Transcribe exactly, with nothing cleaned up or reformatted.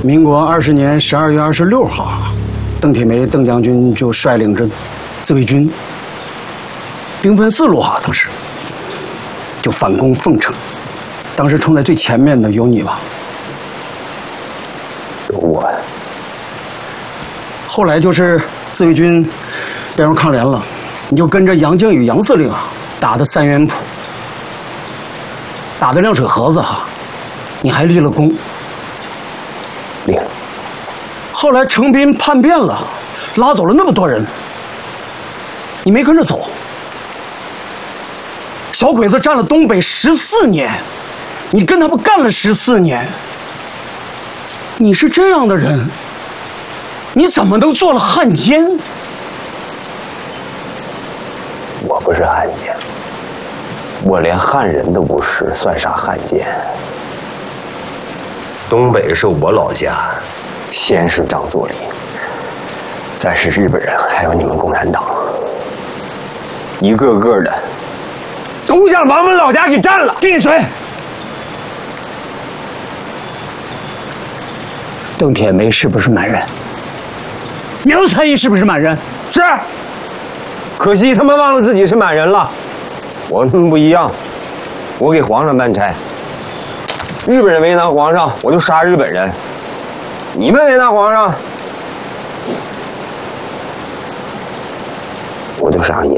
民国二十年十二月二十六号，邓铁梅邓将军就率领着自卫军兵分四路哈，当时就反攻凤城。当时冲在最前面的有你吧？ 有我。 后来就是自卫军变成抗联了，你就跟着杨靖宇杨司令啊打的三元浦，打的亮水河子哈，你还立了功。 立。 后来程斌叛变了，拉走了那么多人，你没跟着走。小鬼子占了东北十四年，你跟他们干了十四年。你是这样的人，你怎么能做了汉奸？ 我不是汉奸，我连汉人都不是，算啥汉奸？东北是我老家，先是张作霖，再是日本人，还有你们共产党，一个个的都想把我们老家给占了。 闭嘴！ 邓铁梅是不是满人？苗才艺是不是满人？ 是。可惜他们忘了自己是满人了。我跟他们不一样，我给皇上办差。日本人为难皇上，我就杀日本人；你们为难皇上，我就杀你。